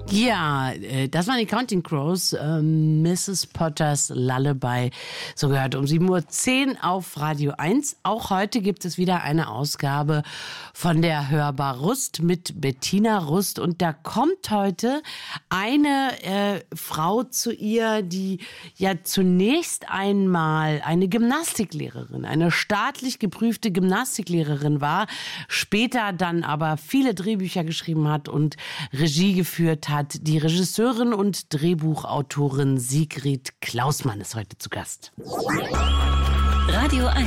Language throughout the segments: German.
Ja, das waren die Counting Crows, Mrs. Potters Lullaby, so gehört um 7:10 Uhr auf Radio 1. Auch heute gibt es wieder eine Ausgabe von der Hörbar Rust mit Bettina Rust. Und da kommt heute eine Frau zu ihr, die ja zunächst einmal eine Gymnastiklehrerin, eine staatlich geprüfte Gymnastiklehrerin war, später dann aber viele Drehbücher geschrieben hat und Regie geführt hat. Die Regisseurin und Drehbuchautorin Sigrid Klausmann ist heute zu Gast. Radio 1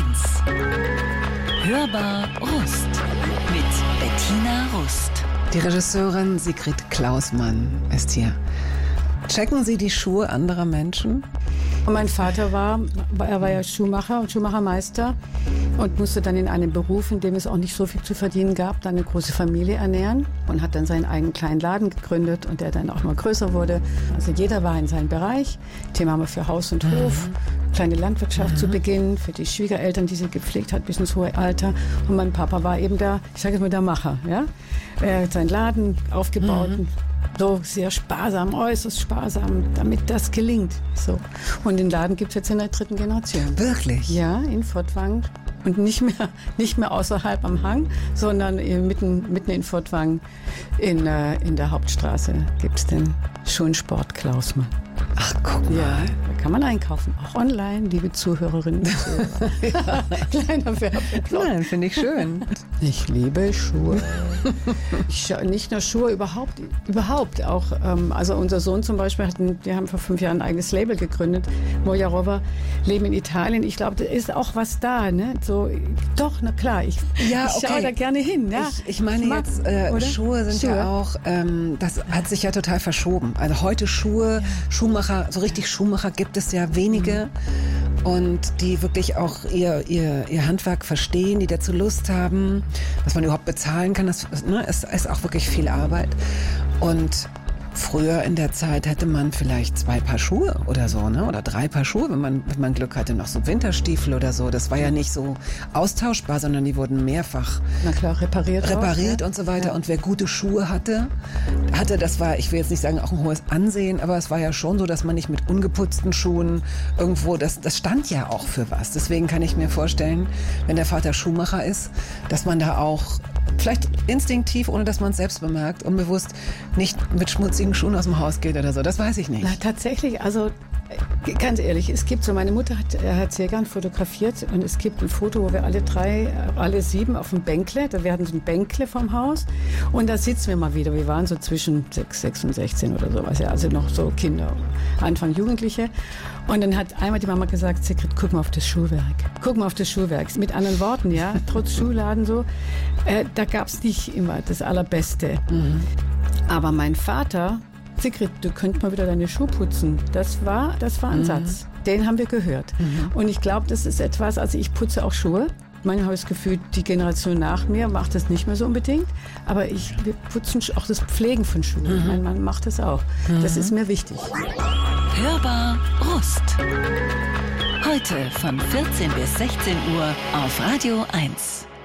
Hörbar Rust mit Bettina Rust. Die Regisseurin Sigrid Klausmann ist hier. Checken Sie die Schuhe anderer Menschen? Mein Vater war ja Schuhmacher und Schuhmachermeister und musste dann in einem Beruf, in dem es auch nicht so viel zu verdienen gab, dann eine große Familie ernähren und hat dann seinen eigenen kleinen Laden gegründet und der dann auch mal größer wurde. Also jeder war in seinem Bereich. Thema haben wir für Haus und Hof, kleine Landwirtschaft zu Beginn, für die Schwiegereltern, die sie gepflegt hat bis ins hohe Alter. Und mein Papa war eben der, ich sage jetzt mal, der Macher. Ja? Er hat seinen Laden aufgebaut. So sehr sparsam, äußerst sparsam, damit das gelingt. So. Und den Laden gibt es jetzt in der 3. Generation. Wirklich? Ja, in Furtwangen. Und nicht mehr außerhalb am Hang, sondern mitten in Furtwangen in der Hauptstraße gibt es den Schuhensport Klausmann. Ach, guck mal. Ja, da kann man einkaufen. Auch online, liebe Zuhörerinnen und Zuhörer. Kleiner Werbeblock. Nein, finde ich schön. Ich liebe Schuhe. Nicht nur Schuhe, überhaupt auch. Also unser Sohn zum Beispiel, wir haben vor 5 Jahren ein eigenes Label gegründet. Moja Rova, leben in Italien. Ich glaube, da ist auch was da. Ne? So, doch, na klar, ich schaue da gerne hin. Ja? Ich meine jetzt, Schuhe sind ja auch, das hat sich ja total verschoben. Also heute Schuhmacher, so richtig Schuhmacher gibt es ja wenige und die wirklich auch ihr Handwerk verstehen, die dazu Lust haben, was man überhaupt bezahlen kann. Das ist auch wirklich viel Arbeit. Und früher in der Zeit hätte man vielleicht 2 Paar Schuhe oder so, ne? Oder 3 Paar Schuhe, wenn man Glück hatte, noch so Winterstiefel oder so. Das war ja nicht so austauschbar, sondern die wurden mehrfach repariert und so weiter. Ja. Und wer gute Schuhe hatte, das war, ich will jetzt nicht sagen auch ein hohes Ansehen, aber es war ja schon so, dass man nicht mit ungeputzten Schuhen irgendwo, das stand ja auch für was. Deswegen kann ich mir vorstellen, wenn der Vater Schuhmacher ist, dass man da auch vielleicht instinktiv, ohne dass man es selbst bemerkt, unbewusst nicht mit schmutzigen Schuhen aus dem Haus geht oder so. Das weiß ich nicht. Na, tatsächlich, also ganz ehrlich, es gibt so, meine Mutter hat sehr gern fotografiert und es gibt ein Foto, wo wir alle 7 auf dem Bänkle, da werden so ein Bänkle vom Haus und da sitzen wir mal wieder. Wir waren so zwischen 6 und 16 oder sowas, ja, also noch so Kinder, Anfang Jugendliche. Und dann hat einmal die Mama gesagt, Sigrid, guck mal auf das Schuhwerk. Guck mal auf das Schuhwerk. Mit anderen Worten, ja, trotz Schuhladen so, da gab es nicht immer das Allerbeste. Aber mein Vater, Sigrid, du könntest mal wieder deine Schuhe putzen. Das war ein Satz. Den haben wir gehört. Und ich glaube, das ist etwas, also ich putze auch Schuhe. Manchmal habe ich das Gefühl, die Generation nach mir macht das nicht mehr so unbedingt. Aber wir putzen auch das Pflegen von Schuhen. Mein Mann macht das auch. Das ist mir wichtig. Hörbar Rust. Heute von 14 bis 16 Uhr auf Radio 1.